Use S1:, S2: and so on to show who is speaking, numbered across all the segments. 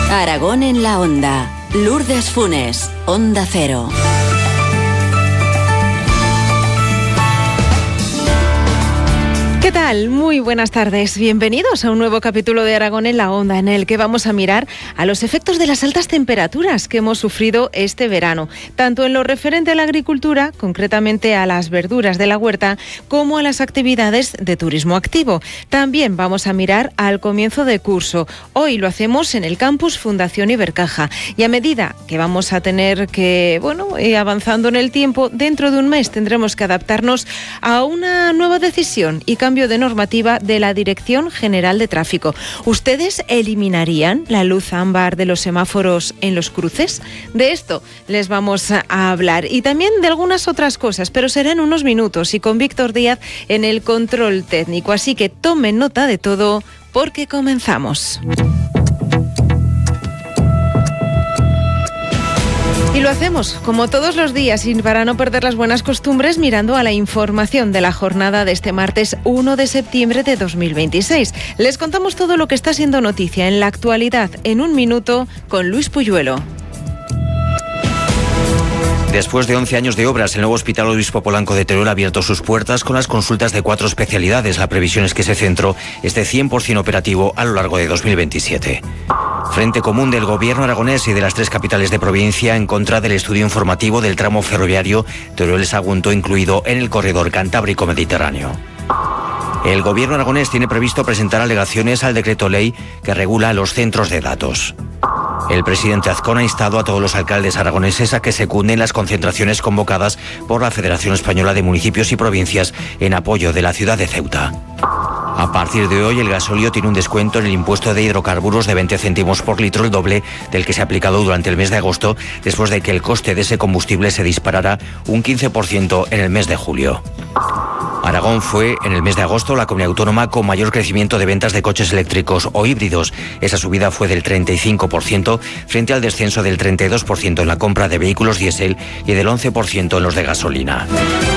S1: Aragón en la Onda. Lourdes Funes, Onda Cero.
S2: ¿Qué tal? Muy buenas tardes. Bienvenidos a un nuevo capítulo de Aragón en la Onda, en el que vamos a mirar a los efectos de las altas temperaturas que hemos sufrido este verano, tanto en lo referente a la agricultura, concretamente a las verduras de la huerta, como a las actividades de turismo activo. También vamos a mirar al comienzo de curso. Hoy lo hacemos en el campus Fundación Ibercaja, y a medida que vamos a tener que, avanzando en el tiempo, dentro de un mes tendremos que adaptarnos a una nueva decisión y cambio de normativa de la Dirección General de Tráfico. ¿Ustedes eliminarían la luz ámbar de los semáforos en los cruces? De esto les vamos a hablar, y también de algunas otras cosas, pero será en unos minutos y con Víctor Díaz en el control técnico. Así que tomen nota de todo, porque comenzamos. Y lo hacemos, como todos los días, y para no perder las buenas costumbres, mirando a la información de la jornada de este martes 1 de septiembre de 2026. Les contamos todo lo que está siendo noticia en la actualidad en un minuto con Luis Puyuelo.
S3: Después de 11 años de obras, el nuevo Hospital Obispo Polanco de Teruel ha abierto sus puertas con las consultas de 4 especialidades. La previsión es que ese centro esté 100% operativo a lo largo de 2027. Frente común del Gobierno aragonés y de las 3 capitales de provincia en contra del estudio informativo del tramo ferroviario Teruel-Sagunto, incluido en el corredor Cantábrico-Mediterráneo. El Gobierno aragonés tiene previsto presentar alegaciones al decreto ley que regula los centros de datos. El presidente Azcón ha instado a todos los alcaldes aragoneses a que secunden las concentraciones convocadas por la Federación Española de Municipios y Provincias en apoyo de la ciudad de Ceuta. A partir de hoy, el gasóleo tiene un descuento en el impuesto de hidrocarburos de 20 céntimos por litro, el doble del que se ha aplicado durante el mes de agosto, después de que el coste de ese combustible se disparara un 15% en el mes de julio. Aragón fue, en el mes de agosto, la comunidad autónoma con mayor crecimiento de ventas de coches eléctricos o híbridos. Esa subida fue del 35%, frente al descenso del 32% en la compra de vehículos diésel y del 11% en los de gasolina.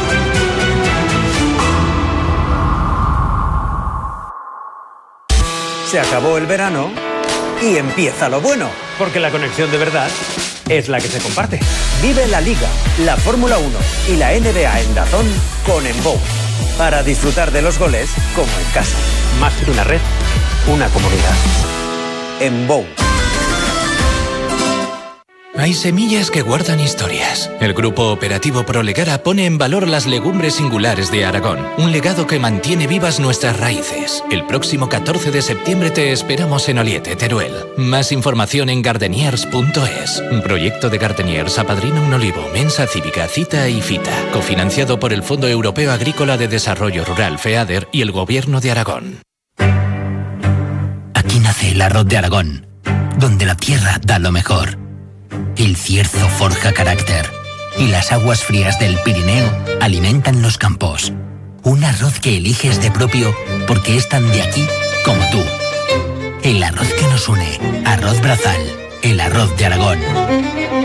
S4: Se acabó el verano y empieza lo bueno.
S5: Porque la conexión de verdad es la que se comparte.
S4: Vive la Liga, la Fórmula 1 y la NBA en DAZN con Embou. Para disfrutar de los goles como en casa.
S5: Más que una red, una comunidad.
S4: Embou.
S6: Hay semillas que guardan historias. El Grupo Operativo Prolegara pone en valor las legumbres singulares de Aragón, un legado que mantiene vivas nuestras raíces. El próximo 14 de septiembre te esperamos en Oliete, Teruel. Más información en gardeniers.es. Un proyecto de Gardeniers apadrina un olivo, Mensa Cívica, Cita y Fita, cofinanciado por el Fondo Europeo Agrícola de Desarrollo Rural, FEADER, y el Gobierno de Aragón.
S7: Aquí nace el arroz de Aragón, donde la tierra da lo mejor. El cierzo forja carácter y las aguas frías del Pirineo alimentan los campos. Un arroz que eliges de propio porque es tan de aquí como tú. El arroz que nos une, Arroz Brazal, el arroz de Aragón.